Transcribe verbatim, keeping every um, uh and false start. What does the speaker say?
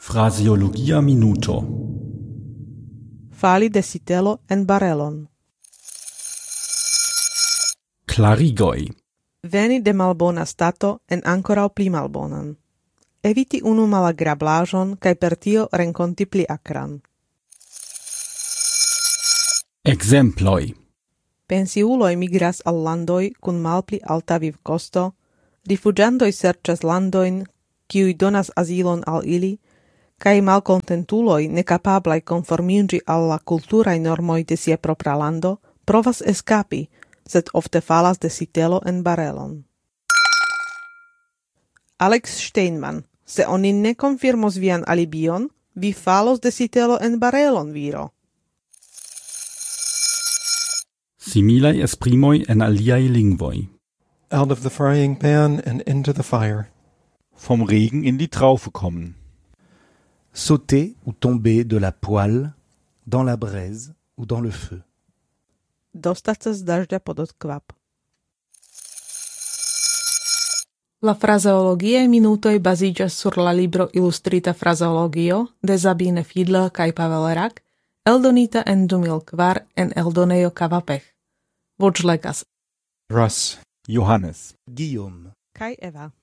Fraseologia minuto. Fali de sitelo en barelon. Klarigoj. Veni de malbona stato en ankoraŭ pli malbonan. Eviti unu malagrablaĵon kaj per tio renkonti pli akran. Ekzemploj. Pensiuloj migras al landoj kun malpli alta vivkosto, rifuĝantoj serĉas landojn, kiuj donas azilon al ili, kaj malkontentuloj nekapablaj konformiĝi al la kulturaj normoj de sia propra lando provas eskapi, sed ofte falas de sitelo en barelon. Alex Steinman, se oni ne konfirmos vian alibion, vi falos de sitelo en barelon, viro. Similaj esprimoj en aliaj lingvoj. Out of the frying pan and into the fire. Vom Regen in die Traufe kommen. Sauter ou tomber de la poêle, dans la braise ou dans le feu. Dostať sa z dažďa pod odkvap. La fraseologie minutoj baziĝas sur la libro Ilustrita fraseologio de Sabine Fiedler kaj Pavel Rak, eldonita en du mil kvar en eldonejo Kavapech. Voĉlegas Russ, Johannes, Guillaume kaj Eva.